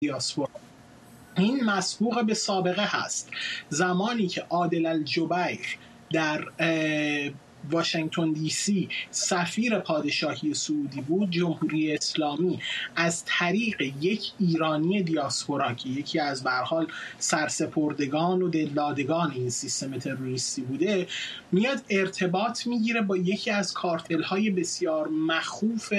دیاسپورا. این مسبوق به سابقه هست. زمانی که عادل الجبیر در واشنگتن دی سی سفیر پادشاهی سعودی بود، جمهوری اسلامی از طریق یک ایرانی دیاسپورا که یکی از به هر حال سرسپردگان و دلدادگان این سیستم تروریستی بوده، میاد ارتباط میگیره با یکی از کارتل‌های بسیار مخوف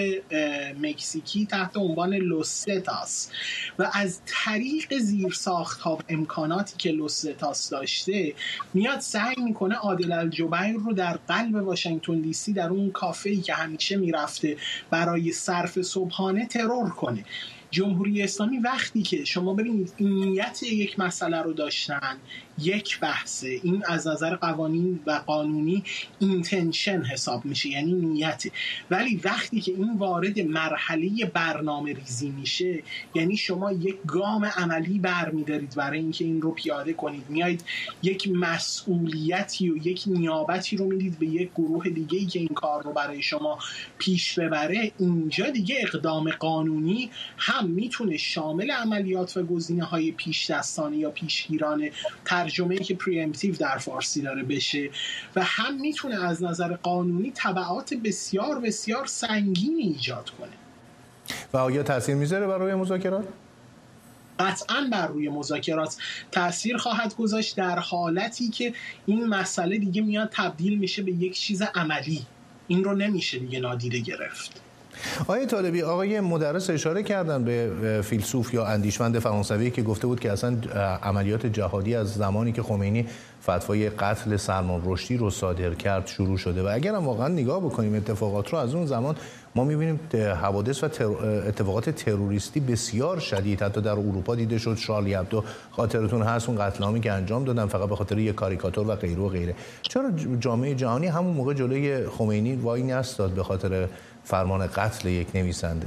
مکزیکی تحت عنوان لوس زتاس و از طریق زیرساخت‌ها و امکاناتی که لوس زتاس داشته میاد سعی میکنه عادل الجبیر رو در قلب واشنگتن دی سی در اون کافه‌ای که همیشه میرفته برای صرف صبحانه ترور کنه. جمهوری اسلامی وقتی که شما ببینید این نیت یک مسئله رو داشتن، یک بحثه، این از نظر قوانین و قانونی اینتنشن حساب میشه، یعنی نیت. ولی وقتی که این وارد مرحله برنامه ریزی میشه، یعنی شما یک گام عملی برمیدارید برای اینکه این رو پیاده کنید، میایید یک مسئولیتی و یک نیابتی رو میدید به یک گروه دیگه‌ای که این کار رو برای شما پیش ببره، اینجا دیگه اقدام قانونی هم میتونه شامل عملیات و گزینه‌های پیش دستانه یا پیشگیرانه، ترجمه‌ای که پریمپتیو در فارسی داره، بشه و هم میتونه از نظر قانونی تبعات بسیار بسیار سنگینی ایجاد کنه. و آیا تاثیر میذاره بر روی مذاکرات؟ قطعاً بر روی مذاکرات تأثیر خواهد گذاشت در حالتی که این مسئله دیگه میاد تبدیل میشه به یک چیز عملی. این رو نمیشه دیگه نادیده گرفت. آقای طالبی، آقای مدرس اشاره کردن به فیلسوف یا اندیشمند فرانسوی که گفته بود که اصلا عملیات جهادی از زمانی که خمینی فتوای قتل سلمان رشدی رو صادر کرد شروع شده و اگر هم واقعا نگاه بکنیم اتفاقات رو از اون زمان ما می‌بینیم حوادث و اتفاقات تروریستی بسیار شدید حتی در اروپا دیده شد. شارلی ابدو خاطرتون هست اون قتل عامی که انجام دادن فقط به خاطر یک کاریکاتور و غیره و غیره. چرا جامعه جهانی همون موقع جلوی خمینی وای نایستاد به خاطر فرمان قتل یک نویسنده؟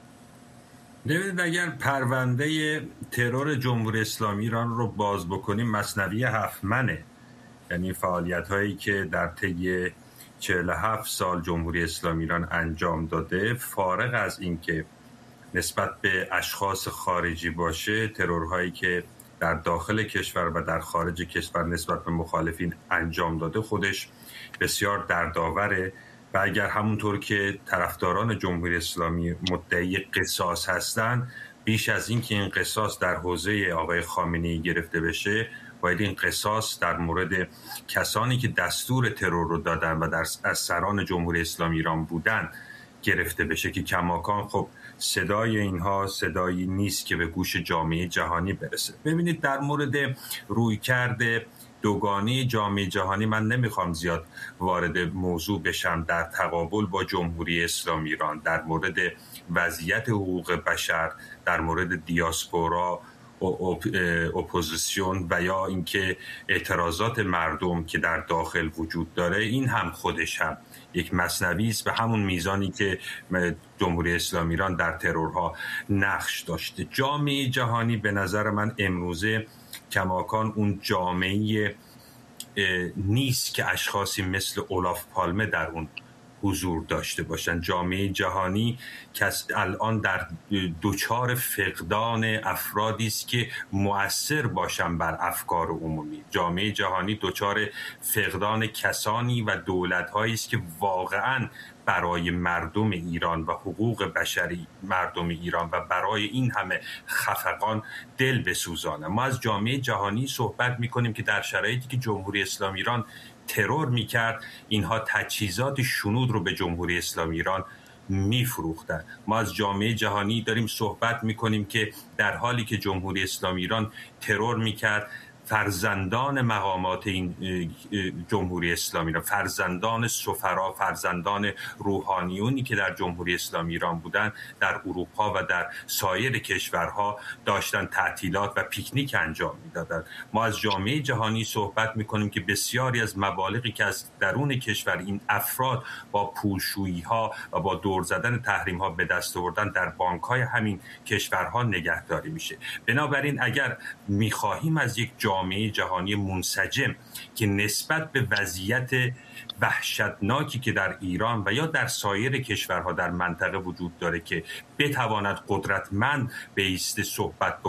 ببینید اگر پرونده ترور جمهوری اسلامی ایران رو باز بکنیم، مثنوی هفمنه، یعنی فعالیت‌هایی که در طی 47 سال جمهوری اسلامی ایران انجام داده، فارغ از اینکه نسبت به اشخاص خارجی باشه، ترورهایی که در داخل کشور و در خارج کشور نسبت به مخالفین انجام داده خودش بسیار دردآوره. و اگر همونطور که طرفداران جمهوری اسلامی مدعی قصاص هستند، بیش از این که این قصاص در حوزه آقای خامنه‌ای گرفته بشه، باید این قصاص در مورد کسانی که دستور ترور رو دادن و از سران جمهوری اسلامی ایران بودن گرفته بشه که کماکان خب صدای اینها صدایی نیست که به گوش جامعه جهانی برسه. ببینید در مورد رویکرد دوگانه جامعه جهانی من نمیخوام زیاد وارد موضوع بشم در تقابل با جمهوری اسلامی ایران، در مورد وضعیت حقوق بشر، در مورد دیاسپورا، اپوزیسیون و یا اینکه اعتراضات مردم که در داخل وجود داره. این هم خودش هم یک مثنوی است به همون میزانی که جمهوری اسلامی ایران در ترورها نقش داشته. جامعه جهانی به نظر من امروزه کماکان اون جامعه نیست که اشخاصی مثل اولاف پالمه در اون حضور داشته باشند. جامعه جهانی که الان در دوچار فقدان افرادی است که مؤثر باشند بر افکار عمومی. جامعه جهانی دوچار فقدان کسانی و دولت‌هایی است که واقعاً برای مردم ایران و حقوق بشری مردم ایران و برای این همه خفقان دل بسوزانه. ما از جامعه جهانی صحبت می‌کنیم که در شرایطی که جمهوری اسلامی ایران ترور میکرد، اینها تجهیزات شنود رو به جمهوری اسلامی ایران میفروختن. ما از جامعه جهانی داریم صحبت میکنیم که در حالی که جمهوری اسلامی ایران ترور میکرد، فرزندان مقامات این جمهوری اسلامی را، فرزندان سفرا، فرزندان روحانیونی که در جمهوری اسلامی ایران بودند، در اروپا و در سایر کشورها داشتن تعطیلات و پیکنیک انجام میدادند. ما از جامعه جهانی صحبت میکنیم که بسیاری از مبالغی که از درون کشور این افراد با پولشویی ها و با دور زدن تحریم ها به دست آوردن در بانک های همین کشورها نگهداری میشه. بنابراین اگر میخواهیم از یک جامعه جامعه جهانی منسجم که نسبت به وضعیت وحشتناکی که در ایران و یا در سایر کشورها در منطقه وجود داره که بتواند قدرتمند به ایست صحبت